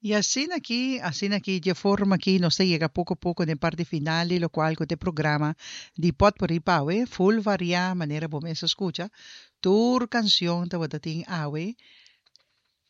Y así de forma aquí, no se llega poco a poco en parte final, y lo cual que te programa di pot por ipawe, full varia manera bom se escucha, tur canción te botating awe,